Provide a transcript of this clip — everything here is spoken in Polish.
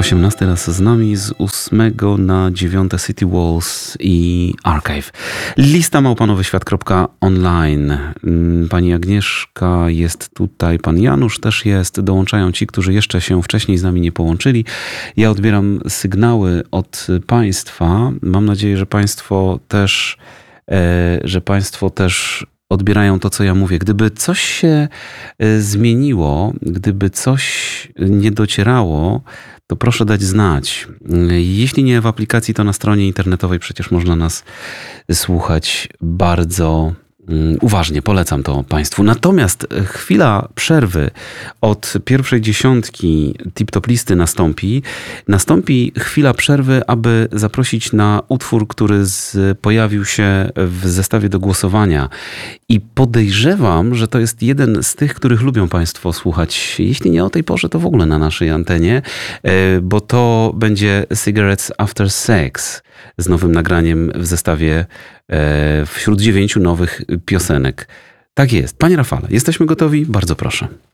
18 raz z nami, z 8 na 9 City Walls i Archive. Lista małpanowyświat.online. Pani Agnieszka jest tutaj, pan Janusz też jest. Dołączają ci, którzy jeszcze się wcześniej z nami nie połączyli. Ja odbieram sygnały od państwa. Mam nadzieję, że państwo też odbierają to, co ja mówię. Gdyby coś się zmieniło, gdyby coś nie docierało, to proszę dać znać. Jeśli nie w aplikacji, to na stronie internetowej przecież można nas słuchać bardzo uważnie. Polecam to państwu. Natomiast chwila przerwy od pierwszej dziesiątki tip-top listy nastąpi chwila przerwy, aby zaprosić na utwór, który pojawił się w zestawie do głosowania. I podejrzewam, że to jest jeden z tych, których lubią państwo słuchać. Jeśli nie o tej porze, to w ogóle na naszej antenie, bo to będzie Cigarettes After Sex z nowym nagraniem w zestawie wśród 9 nowych piosenek. Tak jest. Panie Rafale, jesteśmy gotowi? Bardzo proszę.